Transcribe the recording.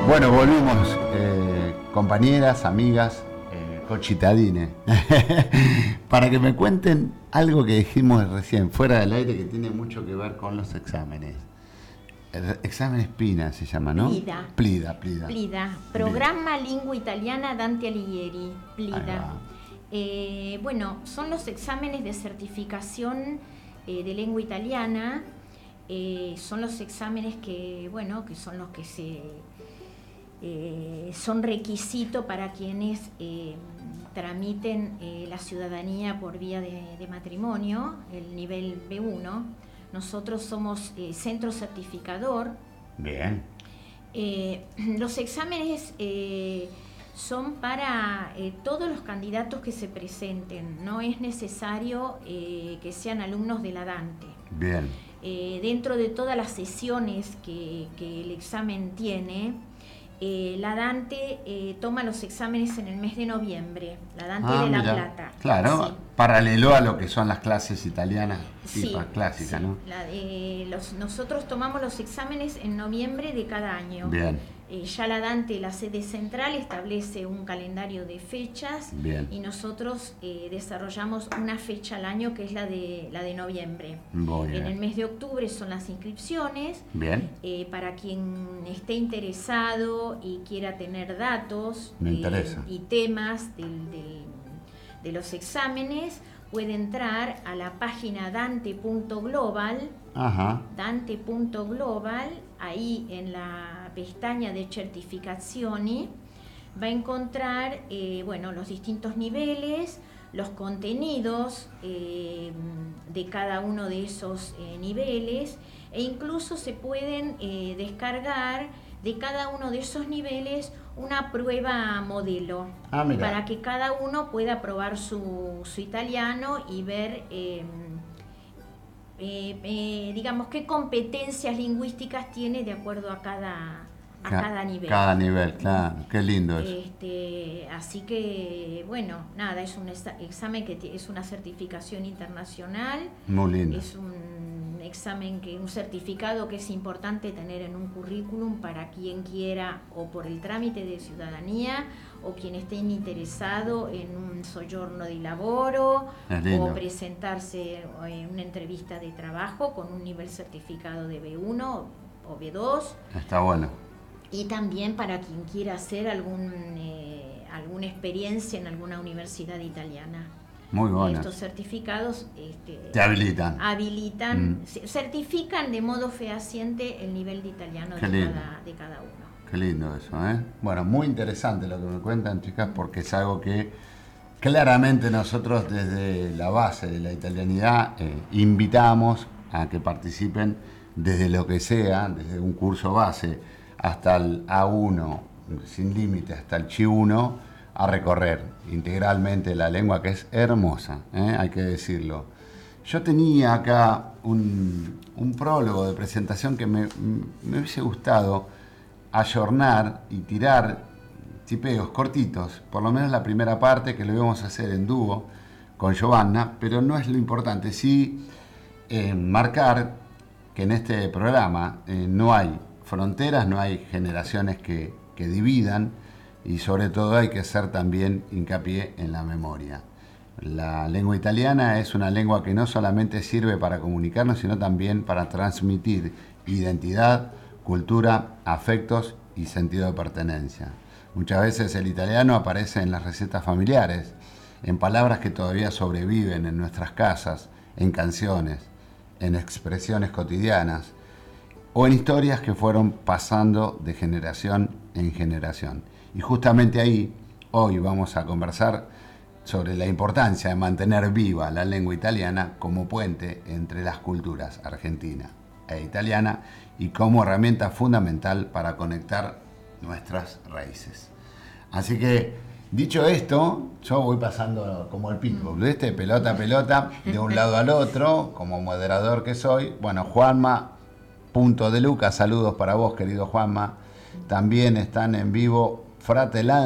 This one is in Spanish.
Bueno, volvimos, compañeras, amigas, cochitadines, para que me cuenten algo que dijimos recién, fuera del aire, que tiene mucho que ver con los exámenes. El examen Spina se llama, ¿no? Plida. Plida. Programma Lingua Italiana Dante Alighieri. Plida. Bueno, son los exámenes de certificación de lengua italiana. Son los exámenes que, bueno, que son los que son requisito para quienes tramiten la ciudadanía por vía de matrimonio, el nivel B1. Nosotros somos centro certificador. Bien. Los exámenes son para todos los candidatos que se presenten. No es necesario que sean alumnos de la Dante. Bien. Dentro de todas las sesiones que el examen tiene, la Dante toma los exámenes en el mes de noviembre, la Dante de La Plata. Claro, sí. Paralelo a lo que son las clases italianas, sí, clásicas, sí. ¿No? Nosotros tomamos los exámenes en noviembre de cada año. Bien. Ya la Dante, la sede central, establece un calendario de fechas. Bien. Y nosotros desarrollamos una fecha al año que es la de noviembre. En el mes de octubre son las inscripciones. Bien. Para quien esté interesado y quiera tener datos y temas de los exámenes, puede entrar a la página dante.global. Ajá. Dante.global, ahí en la pestaña de certificazioni va a encontrar los distintos niveles, los contenidos de cada uno de esos niveles, e incluso se pueden descargar de cada uno de esos niveles una prueba modelo, para que cada uno pueda probar su italiano y ver digamos qué competencias lingüísticas tiene de acuerdo a cada nivel. Cada nivel, claro, qué lindo eso. Así que, bueno, nada, es un examen que es una certificación internacional. Muy lindo. Es un examen, un certificado que es importante tener en un currículum para quien quiera, o por el trámite de ciudadanía, o quien esté interesado en un soggiorno di lavoro, o presentarse en una entrevista de trabajo con un nivel certificado de B1 o B2. Está bueno. Y también para quien quiera hacer alguna experiencia en alguna universidad italiana. Muy bueno. Estos certificados te habilitan. Certifican de modo fehaciente el nivel de italiano de cada uno. Qué lindo eso, ¿eh? Bueno, muy interesante lo que me cuentan, chicas, porque es algo que claramente nosotros desde la base de la italianidad invitamos a que participen desde lo que sea, desde un curso base hasta el A1, sin límite, hasta el C1, a recorrer integralmente la lengua, que es hermosa, hay que decirlo. Yo tenía acá un prólogo de presentación que me hubiese gustado ayornar y tirar tipeos cortitos, por lo menos la primera parte, que lo íbamos a hacer en dúo con Giovanna, pero no es lo importante, sí marcar que en este programa no hay fronteras, no hay generaciones que dividan, y sobre todo hay que hacer también hincapié en la memoria. La lengua italiana es una lengua que no solamente sirve para comunicarnos, sino también para transmitir identidad, cultura, afectos y sentido de pertenencia. Muchas veces el italiano aparece en las recetas familiares, en palabras que todavía sobreviven en nuestras casas, en canciones, en expresiones cotidianas, o en historias que fueron pasando de generación en generación. Y justamente ahí, hoy vamos a conversar sobre la importancia de mantener viva la lengua italiana como puente entre las culturas argentina e italiana y como herramienta fundamental para conectar nuestras raíces. Así que, dicho esto, yo voy pasando como el pitbull, ¿viste? Pelota a pelota, de un lado al otro, como moderador que soy. Bueno, Juanma Punto de Luca, saludos para vos, querido Juanma. También están en vivo Fratellanza.